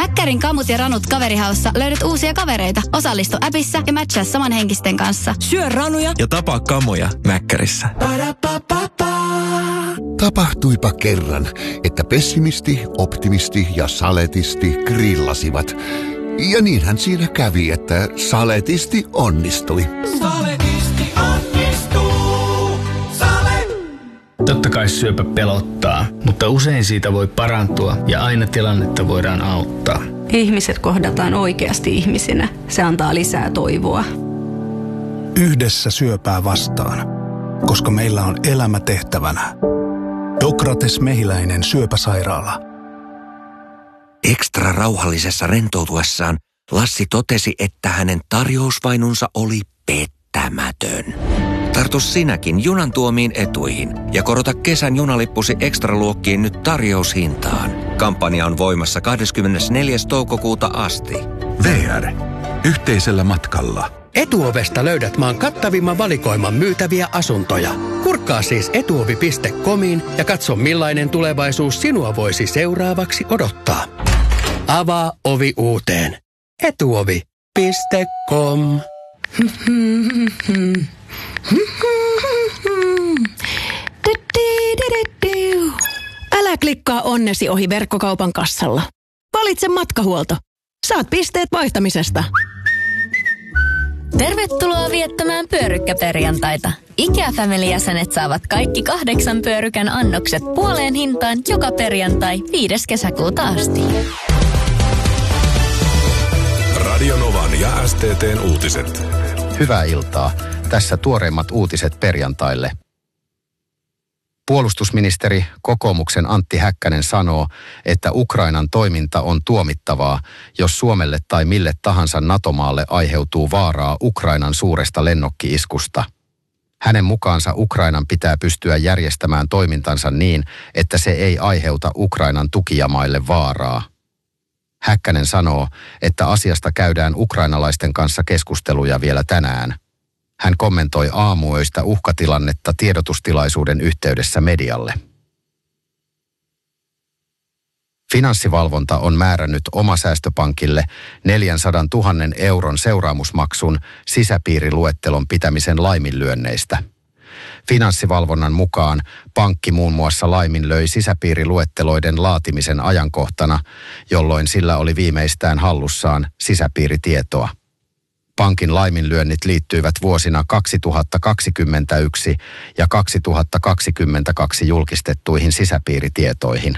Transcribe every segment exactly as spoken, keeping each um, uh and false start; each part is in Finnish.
Mäkkärin kamut ja ranut kaverihaussa löydät uusia kavereita. Osallistu appissa ja matchaa samanhenkisten kanssa. Syö ranuja ja tapaa kamoja Mäkkärissä. Tapahtuipa kerran, että pessimisti, optimisti ja saletisti grillasivat. Ja niinhän siinä kävi, että saletisti onnistui. Saletisti onnistuu. Sale. Totta kai syöpä pelottaa, mutta usein siitä voi parantua ja aina tilannetta voidaan auttaa. Ihmiset kohdataan oikeasti ihmisinä. Se antaa lisää toivoa. Yhdessä syöpää vastaan, koska meillä on elämä tehtävänä. Dokrates Mehiläinen syöpäsairaala. Ekstra rauhallisessa rentoutuessaan Lassi totesi, että hänen tarjousvainunsa oli pettämätön. Tartu sinäkin junan tuomiin etuihin ja korota kesän junalippusi ekstraluokkiin nyt tarjoushintaan. Kampanja on voimassa kahdeskymmenesneljäs toukokuuta asti. V R. Yhteisellä matkalla. Etuovesta löydät maan kattavimman valikoiman myytäviä asuntoja. Kurkkaa siis etuovi piste comiin ja katso millainen tulevaisuus sinua voisi seuraavaksi odottaa. Avaa ovi uuteen. etuovi piste com. Älä klikkaa onnesi ohi verkkokaupan kassalla. Valitse matkahuolto. Saat pisteet vaihtamisesta. Tervetuloa viettämään pyörykkäperjantaita. IKEA-family-jäsenet saavat kaikki kahdeksan pyörykän annokset puoleen hintaan joka perjantai viides kesäkuuta asti. Radio Novan ja S T T:n uutiset. Hyvää iltaa. Tässä tuoreimmat uutiset perjantaille. Puolustusministeri kokoomuksen Antti Häkkänen sanoo, että Ukrainan toiminta on tuomittavaa, jos Suomelle tai mille tahansa NATO-maalle aiheutuu vaaraa Ukrainan suuresta lennokki-iskusta. Hänen mukaansa Ukrainan pitää pystyä järjestämään toimintansa niin, että se ei aiheuta Ukrainan tukijamaille vaaraa. Häkkänen sanoo, että asiasta käydään ukrainalaisten kanssa keskusteluja vielä tänään. Hän kommentoi aamuyöistä uhkatilannetta tiedotustilaisuuden yhteydessä medialle. Finanssivalvonta on määrännyt Omasäästöpankille neljäsataatuhatta euron seuraamusmaksun sisäpiiriluettelon pitämisen laiminlyönneistä. Finanssivalvonnan mukaan pankki muun muassa laiminlöi sisäpiiriluetteloiden laatimisen ajankohtana, jolloin sillä oli viimeistään hallussaan sisäpiiritietoa. Pankin laiminlyönnit liittyivät vuosina kaksituhattakaksikymmentäyksi ja kaksituhattakaksikymmentäkaksi julkistettuihin sisäpiiritietoihin.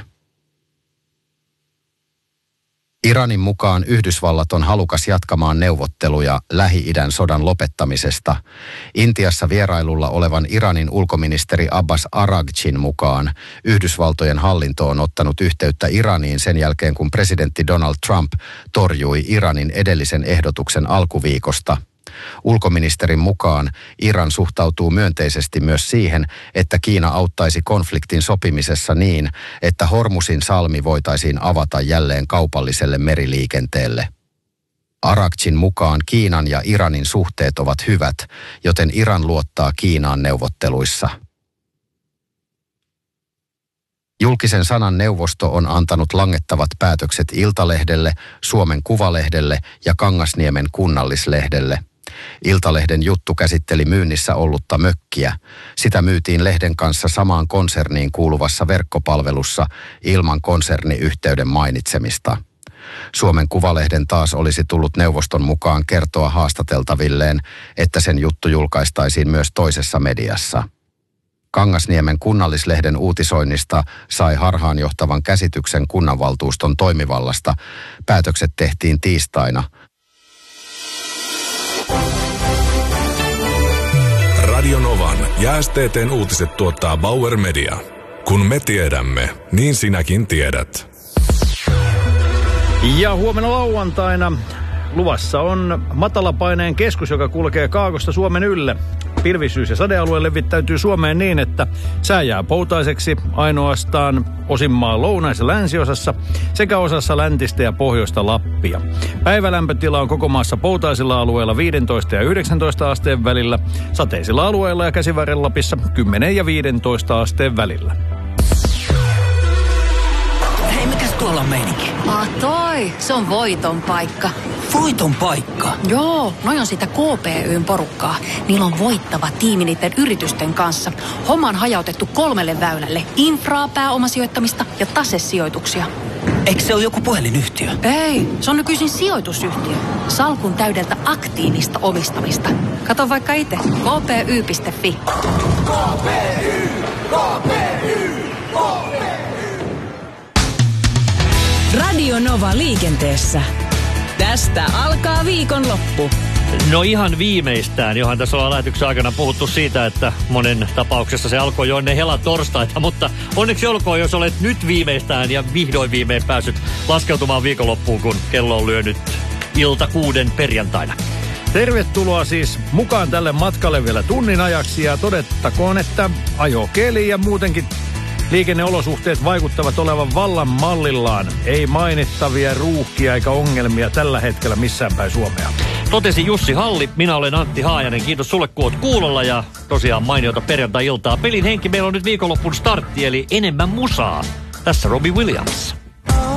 Iranin mukaan Yhdysvallat on halukas jatkamaan neuvotteluja Lähi-idän sodan lopettamisesta. Intiassa vierailulla olevan Iranin ulkoministeri Abbas Araghchin mukaan Yhdysvaltojen hallinto on ottanut yhteyttä Iraniin sen jälkeen, kun presidentti Donald Trump torjui Iranin edellisen ehdotuksen alkuviikosta. Ulkoministerin mukaan Iran suhtautuu myönteisesti myös siihen, että Kiina auttaisi konfliktin sopimisessa niin, että Hormusin salmi voitaisiin avata jälleen kaupalliselle meriliikenteelle. Araghchin mukaan Kiinan ja Iranin suhteet ovat hyvät, joten Iran luottaa Kiinaan neuvotteluissa. Julkisen sanan neuvosto on antanut langettavat päätökset Iltalehdelle, Suomen Kuvalehdelle ja Kangasniemen kunnallislehdelle. Iltalehden juttu käsitteli myynnissä ollutta mökkiä. Sitä myytiin lehden kanssa samaan konserniin kuuluvassa verkkopalvelussa ilman konserniyhteyden mainitsemista. Suomen Kuvalehden taas olisi tullut neuvoston mukaan kertoa haastateltavilleen, että sen juttu julkaistaisiin myös toisessa mediassa. Kangasniemen kunnallislehden uutisoinnista sai harhaanjohtavan käsityksen kunnanvaltuuston toimivallasta. Päätökset tehtiin tiistaina. Radio Novan ja S T T:n uutiset tuottaa Bauer Media. Kun me tiedämme, niin sinäkin tiedät. Ja huomenna lauantaina luvassa on matalapaineen keskus, joka kulkee Kaakosta Suomen ylle. Pilvisyys- ja sadealue levittäytyy Suomeen niin, että sää jää poutaiseksi ainoastaan osimmaan lounais- ja länsiosassa sekä osassa läntistä ja pohjoista Lappia. Päivälämpötila on koko maassa poutaisilla alueilla viisitoista ja yhdeksäntoista asteen välillä, sateisilla alueilla ja Käsivarren Lapissa kymmenen ja viisitoista asteen välillä. Hei, mikäs tuolla on meininki? Ah, toi. Oi, se on voiton paikka. Voiton paikka? Joo, noi on sitä K P Y:n porukkaa. Niillä on voittava tiimi niiden yritysten kanssa. Homma on hajautettu kolmelle väylälle. Infraa, pääomasijoittamista ja tasesijoituksia. Eikö se ole joku puhelinyhtiö? Ei, se on nykyisin sijoitusyhtiö. Salkun täydeltä aktiivista omistamista. Kato vaikka itse. k p y piste f i. K P Y, K P Y, K P Y. Radio Nova liikenteessä. Tästä alkaa viikonloppu. No ihan viimeistään. Johan tässä ollaan lähetyksen aikana puhuttu siitä, että monen tapauksessa se alkoi jo ennen hela torstaita, mutta onneksi olkoon, jos olet nyt viimeistään ja vihdoin viimein päässyt laskeutumaan viikonloppuun, kun kello on lyönyt ilta kuuden perjantaina. Tervetuloa siis mukaan tälle matkalle vielä tunnin ajaksi ja todettakoon, että ajokeli ja muutenkin liikenneolosuhteet vaikuttavat olevan vallan mallillaan. Ei mainittavia ruuhkia eikä ongelmia tällä hetkellä missään päin Suomea. Totesi Jussi Halli, minä olen Antti Haajanen. Kiitos sulle, kun oot kuulolla ja tosiaan mainiota perjantai-iltaa. Pelin henki, meillä on nyt viikonloppun startti, eli enemmän musaa. Tässä Robbie Williams.